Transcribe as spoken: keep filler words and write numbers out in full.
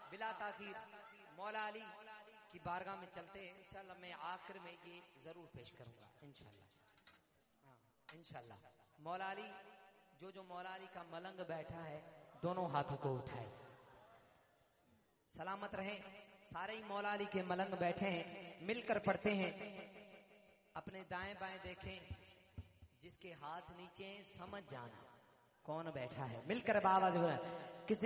बिला ताखीर मौला अली की बारगाह में चलते हैं। इंशाल्लाह मैं आखिर में ये जरूर पेश करूंगा इंशाल्लाह। हाँ इंशाल्लाह। मौला अली जो जो मौला अली का मलंग बैठा है दोनों हाथों को उठाए, सलामत रहें। सारे ही मौला अली के मलंग बैठे हैं, मिलकर पढ़ते हैं। अपने दाएं बाएं देखें, जिसके हाथ नीचे समझ जाना कौन बैठा है। मिलकर बाबा किसे